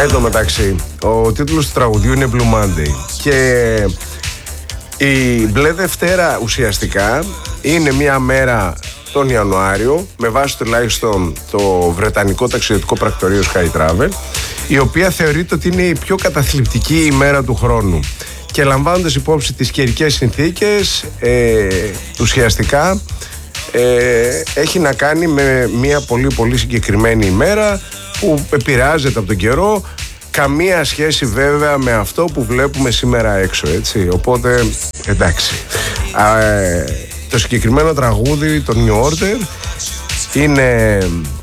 Εν τω μεταξύ, ο τίτλος του τραγουδιού είναι Blue Monday και η Μπλε Δευτέρα ουσιαστικά είναι μια μέρα τον Ιανουάριο, με βάση τουλάχιστον το βρετανικό ταξιδιωτικό πρακτορείο Sky Travel, η οποία θεωρείται ότι είναι η πιο καταθλιπτική ημέρα του χρόνου. Και λαμβάνοντας υπόψη τις καιρικές συνθήκες, ουσιαστικά έχει να κάνει με μια πολύ πολύ συγκεκριμένη ημέρα που επηρεάζεται από τον καιρό. Καμία σχέση βέβαια με αυτό που βλέπουμε σήμερα έξω, έτσι. Οπότε, εντάξει. Το συγκεκριμένο τραγούδι, το New Order, είναι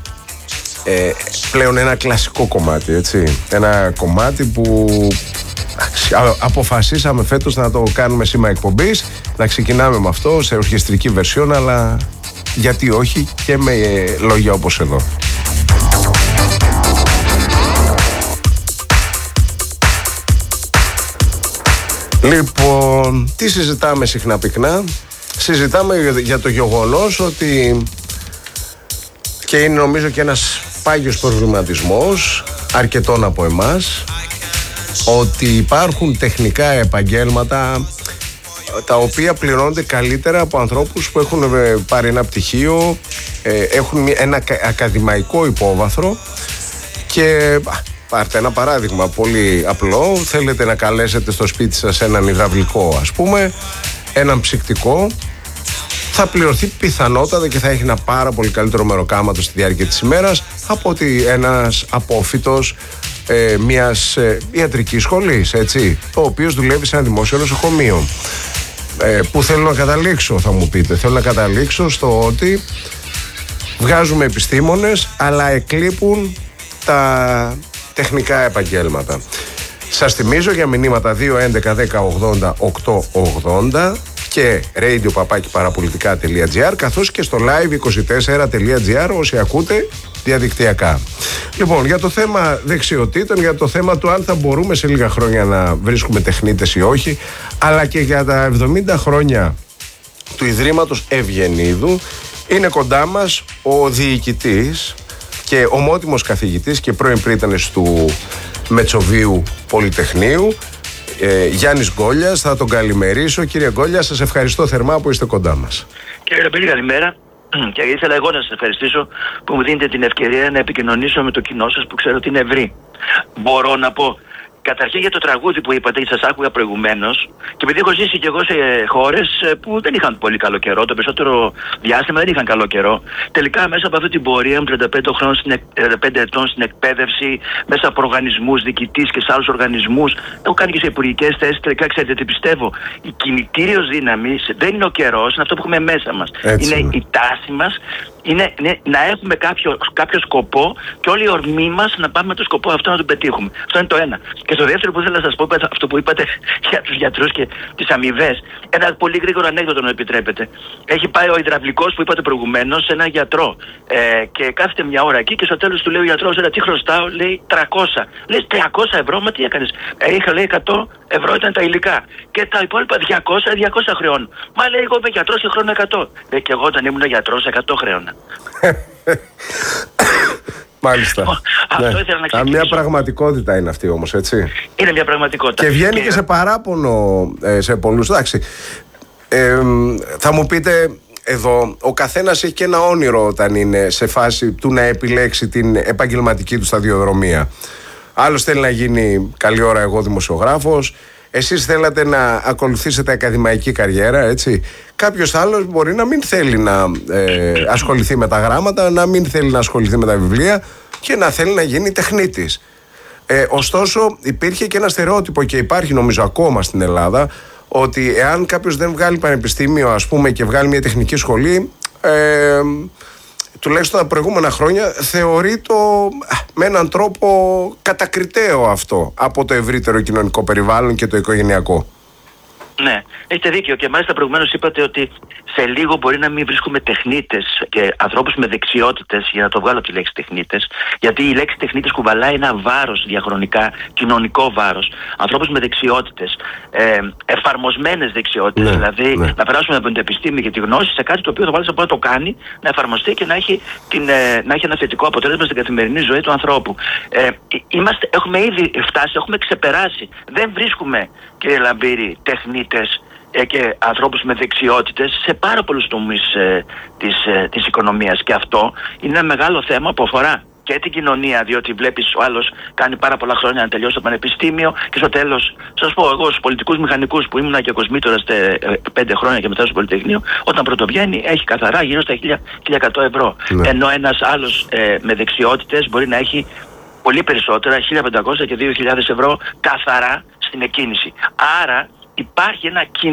πλέον ένα κλασικό κομμάτι, έτσι. Ένα κομμάτι που αποφασίσαμε φέτος να το κάνουμε σήμα εκπομπής, να ξεκινάμε με αυτό σε ορχιστρική βερσιόν, αλλά γιατί όχι και με λόγια όπως εδώ. Λοιπόν, τι συζητάμε συχνά πυκνά? Συζητάμε για το γεγονός ότι, και είναι νομίζω και ένας πάγιος προβληματισμός αρκετών από εμάς, ότι υπάρχουν τεχνικά επαγγέλματα τα οποία πληρώνονται καλύτερα από ανθρώπους που έχουν πάρει ένα πτυχίο, έχουν ένα ακαδημαϊκό υπόβαθρο. Και πάρτε ένα παράδειγμα πολύ απλό. Θέλετε να καλέσετε στο σπίτι σας έναν υδραυλικό, ας πούμε, έναν ψυκτικό. Θα πληρωθεί πιθανότατα και θα έχει ένα πάρα πολύ καλύτερο μεροκάματο στη διάρκεια της ημέρας από ότι ένας απόφοιτος μιας ιατρικής σχολής, έτσι, ο οποίος δουλεύει σε ένα δημόσιο νοσοκομείο. Που θέλω να καταλήξω, θα μου πείτε? Θέλω να καταλήξω στο ότι βγάζουμε επιστήμονες, αλλά εκλείπουν τα τεχνικά επαγγέλματα. Σας θυμίζω για μηνύματα 2-11-10-80-880 και radio@parapolitica.gr, καθώς και στο live24.gr όσοι ακούτε διαδικτυακά. Λοιπόν, για το θέμα δεξιοτήτων, για το θέμα του αν θα μπορούμε σε λίγα χρόνια να βρίσκουμε τεχνίτες ή όχι, αλλά και για τα 70 χρόνια του Ιδρύματος Ευγενίδου, είναι κοντά μας ο διοικητής και ομότιμος καθηγητής και πρώην πρίτανης του Μετσοβίου Πολυτεχνείου, Γιάννης Γκόλιας. Θα τον καλημερίσω. Κύριε Γκόλια, σας ευχαριστώ θερμά που είστε κοντά μας. Κύριε Ραπέλη, καλημέρα. Και ήθελα εγώ να σας ευχαριστήσω που μου δίνετε την ευκαιρία να επικοινωνήσω με το κοινό σας που ξέρω ότι είναι ευρύ. Μπορώ να πω καταρχήν για το τραγούδι που είπατε και σας άκουγα προηγουμένως, και επειδή έχω ζήσει και εγώ σε χώρες που δεν είχαν πολύ καλό καιρό, το περισσότερο διάστημα δεν είχαν καλό καιρό, τελικά μέσα από αυτή την πορεία μου 35 ετών στην εκπαίδευση, μέσα από οργανισμούς, διοικητής και σε άλλους οργανισμούς, έχω κάνει και σε υπουργικές θέσεις. Τελικά ξέρετε τι πιστεύω? Η κινητήριος δύναμη δεν είναι ο καιρός, είναι αυτό που έχουμε μέσα μας. Είναι η τάση μας. Είναι να έχουμε κάποιο σκοπό και όλοι οι ορμοί μας να πάμε με το σκοπό αυτό να τον πετύχουμε. Αυτό είναι το ένα. Και το δεύτερο που ήθελα να σας πω, αυτό που είπατε για τους γιατρούς και τις αμοιβές. Ένα πολύ γρήγορο ανέκδοτο, να επιτρέπετε. Έχει πάει ο υδραυλικός που είπατε προηγουμένως σε έναν γιατρό και κάθεται μια ώρα εκεί και στο τέλος του λέει ο γιατρός: τι χρωστάω? Λέει 300. Λέει 300 ευρώ, μα τι έκανες? Είχα, λέει, 100 ευρώ ήταν τα υλικά. Και τα υπόλοιπα 200 χρεώνω. Μα λέει, εγώ είμαι γιατρός και χρεώνω 100. Λέει, και εγώ όταν ήμουν γιατρός 100 χρεώνα. Μάλιστα. Αυτό ήθελα να ξεκινήσω. Μια πραγματικότητα είναι αυτή όμως, έτσι. Είναι μια πραγματικότητα. Και βγαίνει και σε παράπονο σε πολλούς. Εντάξει. Θα μου πείτε, εδώ ο καθένας έχει και ένα όνειρο όταν είναι σε φάση του να επιλέξει την επαγγελματική του σταδιοδρομία. Άλλος θέλει να γίνει καλή ώρα εγώ δημοσιογράφος. Εσείς θέλατε να ακολουθήσετε ακαδημαϊκή καριέρα, έτσι. Κάποιος άλλος μπορεί να μην θέλει να ασχοληθεί με τα γράμματα, να μην θέλει να ασχοληθεί με τα βιβλία και να θέλει να γίνει τεχνίτης. Ωστόσο υπήρχε και ένα στερεότυπο και υπάρχει νομίζω ακόμα στην Ελλάδα, ότι εάν κάποιος δεν βγάλει πανεπιστήμιο, ας πούμε, και βγάλει μια τεχνική σχολή, τουλάχιστον τα προηγούμενα χρόνια θεωρεί το με έναν τρόπο κατακριτέο αυτό από το ευρύτερο κοινωνικό περιβάλλον και το οικογενειακό. Ναι, έχετε δίκιο. Και μάλιστα προηγουμένως είπατε ότι σε λίγο μπορεί να μην βρίσκουμε τεχνίτες και ανθρώπους με δεξιότητες, για να το βγάλω από τη λέξη τεχνίτες, γιατί η λέξη τεχνίτες κουβαλάει ένα βάρος διαχρονικά, κοινωνικό βάρος. Ανθρώπους με δεξιότητες, εφαρμοσμένες δεξιότητες, δηλαδή να περάσουμε από την επιστήμη και τη γνώση σε κάτι το οποίο θα βάλει να το κάνει, να εφαρμοστεί και να έχει ένα θετικό αποτέλεσμα στην καθημερινή ζωή του ανθρώπου. Έχουμε ήδη φτάσει, έχουμε ξεπεράσει. Δεν βρίσκουμε, κύριε Λαμπύρη, τεχνίτες και ανθρώπους με δεξιότητες σε πάρα πολλούς τομείς της οικονομίας. Και αυτό είναι ένα μεγάλο θέμα που αφορά και την κοινωνία, διότι βλέπεις ο άλλος κάνει πάρα πολλά χρόνια να τελειώσει το πανεπιστήμιο και στο τέλος, σας πω εγώ στους πολιτικούς μηχανικούς που ήμουν και κοσμήτωρας 5 χρόνια και μετά στο Πολυτεχνείο, όταν πρωτοβγαίνει έχει καθαρά γύρω στα 1.100 ευρώ. Ενώ ένας άλλος με δεξιότητες μπορεί να έχει πολύ περισσότερα, 1.500 και 2.000 ευρώ καθαρά στην εκκίνηση. Άρα υπάρχει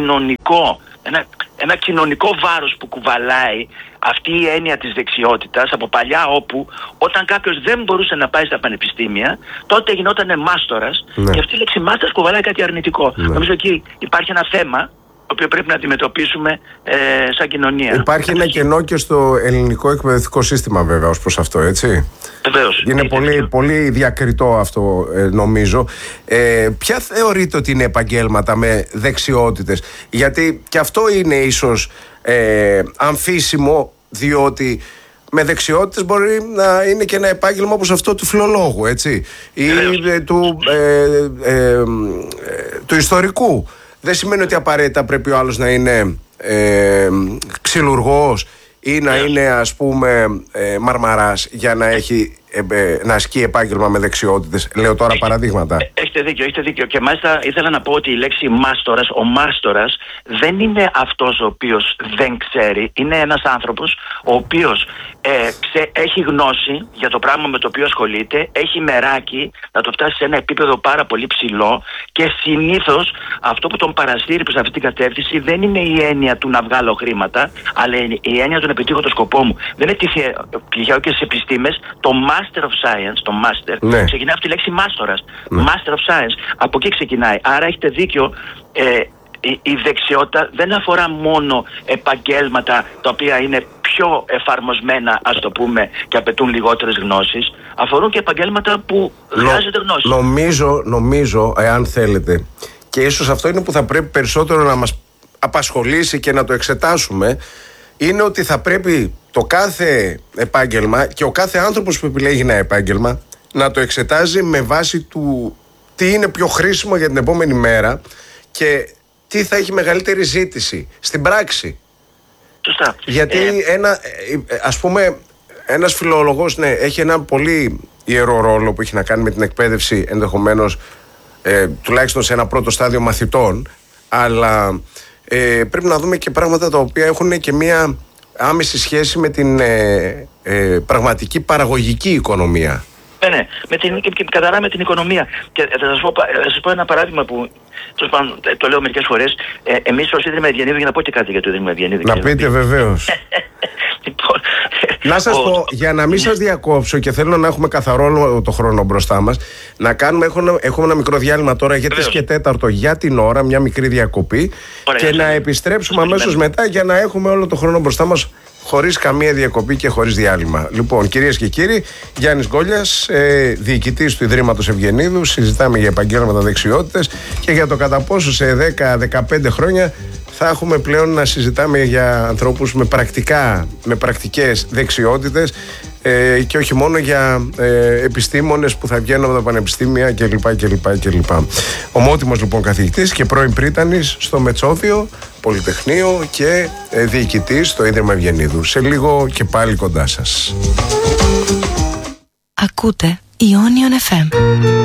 ένα κοινωνικό βάρος που κουβαλάει αυτή η έννοια της δεξιότητας από παλιά, όπου όταν κάποιος δεν μπορούσε να πάει στα πανεπιστήμια, τότε γινόταν μάστορας, και αυτή η λέξη μάστορας κουβαλάει κάτι αρνητικό. Νομίζω εκεί υπάρχει ένα θέμα το οποίο πρέπει να αντιμετωπίσουμε σαν κοινωνία. Υπάρχει ένα κενό και στο ελληνικό εκπαιδευτικό σύστημα, βέβαια, ως προς αυτό, έτσι. Βεβαίως. Είναι πολύ διακριτό αυτό, νομίζω. Ποια θεωρείτε ότι είναι επαγγέλματα με δεξιότητες? Γιατί και αυτό είναι ίσως αμφίσιμο, διότι με δεξιότητες μπορεί να είναι και ένα επάγγελμα όπως αυτό του φιλολόγου, έτσι, ή του ιστορικού. Δεν σημαίνει ότι απαραίτητα πρέπει ο άλλος να είναι ξυλουργός ή να είναι, ας πούμε, μαρμαράς για να έχει να ασκεί επάγγελμα με δεξιότητες. Λέω τώρα παραδείγματα. Έχετε δίκιο. Και μάλιστα ήθελα να πω ότι η λέξη μάστορας, ο μάστορας δεν είναι αυτός ο οποίος δεν ξέρει. Είναι ένας άνθρωπος ο οποίος έχει γνώση για το πράγμα με το οποίο ασχολείται, έχει μεράκι να το φτάσει σε ένα επίπεδο πάρα πολύ ψηλό, και συνήθως αυτό που τον παρασύρει προς αυτή την κατεύθυνση δεν είναι η έννοια του να βγάλω χρήματα, αλλά η έννοια του να πετύχω το σκοπό μου. Δεν είναι τυχαίο και στις επιστήμες το Master of Science, το Master, ξεκινάει από τη λέξη μάστορας. Master of Science, από εκεί ξεκινάει. Άρα έχετε δίκιο, η δεξιότητα δεν αφορά μόνο επαγγέλματα τα οποία είναι πιο εφαρμοσμένα, ας το πούμε, και απαιτούν λιγότερες γνώσεις. Αφορούν και επαγγέλματα που χρειάζεται γνώση. Νομίζω, εάν θέλετε, και ίσως αυτό είναι που θα πρέπει περισσότερο να μας απασχολήσει και να το εξετάσουμε, είναι ότι θα πρέπει το κάθε επάγγελμα και ο κάθε άνθρωπος που επιλέγει ένα επάγγελμα να το εξετάζει με βάση του τι είναι πιο χρήσιμο για την επόμενη μέρα και τι θα έχει μεγαλύτερη ζήτηση στην πράξη. Σωστά. Γιατί ας πούμε, ένας φιλολογός έχει ένα πολύ ιερό ρόλο που έχει να κάνει με την εκπαίδευση, ενδεχομένως τουλάχιστον σε ένα πρώτο στάδιο μαθητών, αλλά πρέπει να δούμε και πράγματα τα οποία έχουν και μία άμεση σχέση με την πραγματική παραγωγική οικονομία. Ναι, και καθαρά με την οικονομία. Και θα σας πω ένα παράδειγμα που το λέω μερικές φορές. Εμείς ως Ίδρυμα Ευγενίδου, για να πω και κάτι για το Ίδρυμα Ευγενίδου. Να πείτε, βεβαίως. Να σας πω, για να μην σας διακόψω και θέλω να έχουμε καθαρό το χρόνο μπροστά μας, να κάνουμε, έχουμε ένα μικρό διάλειμμα τώρα για 3:04 για την ώρα, μια μικρή διακοπή. Ωραία, και να επιστρέψουμε αμέσως μετά για να έχουμε όλο το χρόνο μπροστά μας, χωρίς καμία διακοπή και χωρίς διάλειμμα. Λοιπόν, κυρίες και κύριοι, Γιάννης Γκόλιας, διοικητής του Ιδρύματος Ευγενίδου. Συζητάμε για επαγγέλματα, δεξιότητες και για το κατά πόσο σε 10-15 χρόνια θα έχουμε πλέον να συζητάμε για ανθρώπους με πρακτικές δεξιότητες και όχι μόνο για επιστήμονες που θα βγαίνουν από τα πανεπιστήμια κλπ. Ομότιμος λοιπόν καθηγητής και πρώην πρίτανης στο Μετσόβιο Πολυτεχνείο και διοικητής στο Ίδρυμα Ευγενίδου. Σε λίγο και πάλι κοντά σας. Ακούτε Ionion FM.